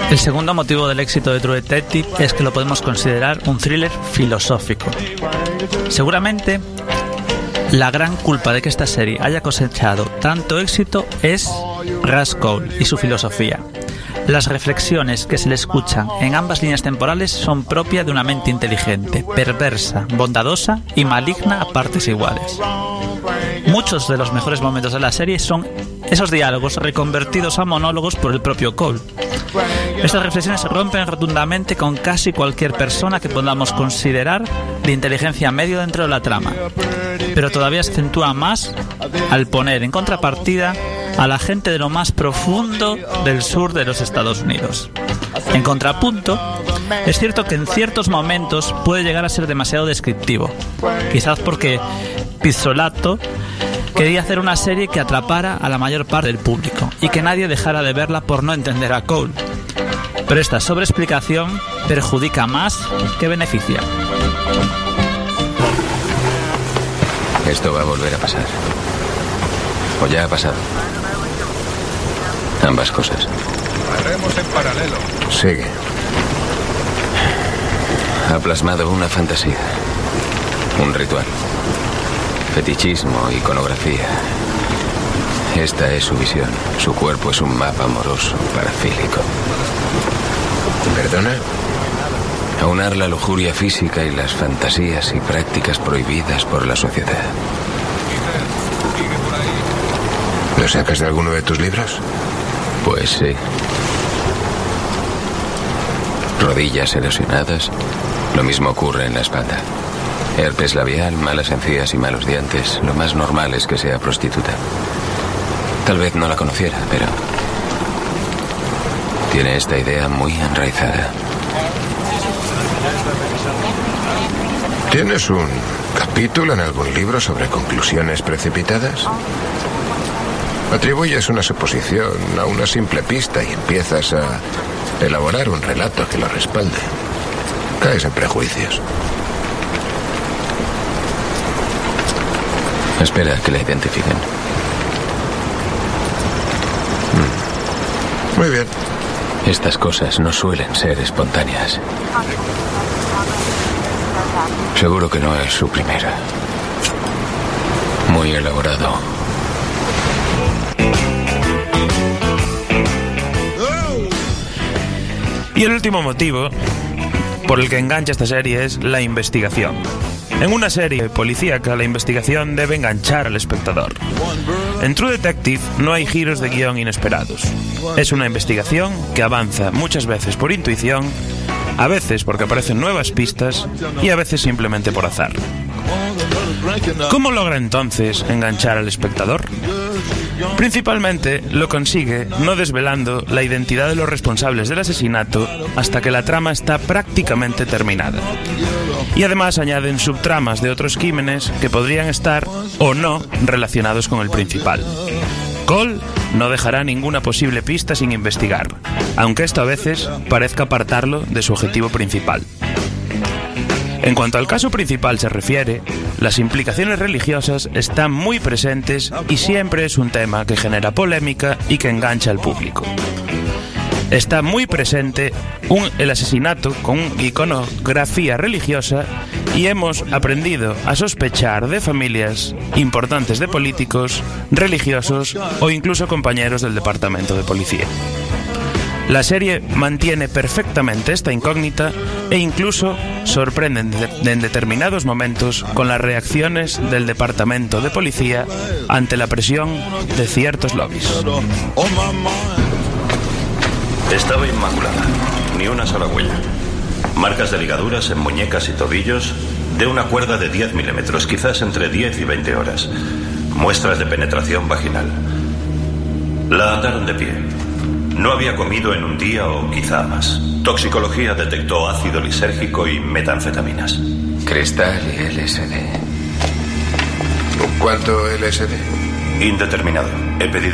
El segundo motivo del éxito de True Detective es que lo podemos considerar un thriller filosófico. Seguramente la gran culpa de que esta serie haya cosechado tanto éxito es Rus Cohle y su filosofía. Las reflexiones que se le escuchan en ambas líneas temporales son propias de una mente inteligente, perversa, bondadosa y maligna a partes iguales. Muchos de los mejores momentos de la serie son esos diálogos reconvertidos a monólogos por el propio Cohle. Estas reflexiones rompen rotundamente con casi cualquier persona que podamos considerar de inteligencia medio dentro de la trama, pero todavía se acentúa más al poner en contrapartida a la gente de lo más profundo del sur de los Estados Unidos. En contrapunto, es cierto que en ciertos momentos puede llegar a ser demasiado descriptivo, quizás porque Pizzolato quería hacer una serie que atrapara a la mayor parte del público y que nadie dejara de verla por no entender a Cohle. Pero esta sobreexplicación perjudica más que beneficia. Esto va a volver a pasar. O ya ha pasado. Ambas cosas. Haremos en paralelo. Sigue. Ha plasmado una fantasía. Un ritual. Fetichismo, iconografía. Esta es su visión. Su cuerpo es un mapa amoroso, parafílico. ¿Perdona? Aunar la lujuria física y las fantasías y prácticas prohibidas por la sociedad. ¿Lo sacas de alguno de tus libros? Pues sí. Rodillas erosionadas. Lo mismo ocurre en la espalda. Herpes labial, malas encías y malos dientes. Lo más normal es que sea prostituta. Tal vez no la conociera, pero tiene esta idea muy enraizada. ¿Tienes un capítulo en algún libro sobre conclusiones precipitadas? Atribuyes una suposición a una simple pista y empiezas a elaborar un relato que lo respalde. Caes en prejuicios. Espera que la identifiquen. Muy bien. Estas cosas no suelen ser espontáneas. Seguro que no es su primera. Muy elaborado. Y el último motivo por el que engancha esta serie es la investigación. En una serie policíaca, la investigación debe enganchar al espectador. En True Detective no hay giros de guión inesperados. Es una investigación que avanza muchas veces por intuición, a veces porque aparecen nuevas pistas y a veces simplemente por azar. ¿Cómo logra entonces enganchar al espectador? Principalmente lo consigue no desvelando la identidad de los responsables del asesinato hasta que la trama está prácticamente terminada. Y además añaden subtramas de otros crímenes que podrían estar o no relacionados con el principal. Cohle no dejará ninguna posible pista sin investigar, aunque esto a veces parezca apartarlo de su objetivo principal. En cuanto al caso principal se refiere, las implicaciones religiosas están muy presentes y siempre es un tema que genera polémica y que engancha al público. Está muy presente el asesinato con iconografía religiosa y hemos aprendido a sospechar de familias importantes de políticos, religiosos o incluso compañeros del departamento de policía. La serie mantiene perfectamente esta incógnita e incluso sorprende en determinados momentos con las reacciones del departamento de policía ante la presión de ciertos lobbies. Estaba inmaculada, ni una sola huella. Marcas de ligaduras en muñecas y tobillos de una cuerda de 10 milímetros, quizás entre 10 y 20 horas. Muestras de penetración vaginal. La ataron de pie. No había comido en un día o quizá más. Toxicología detectó ácido lisérgico y metanfetaminas. Cristal y LSD. ¿Cuánto LSD? Indeterminado. He pedido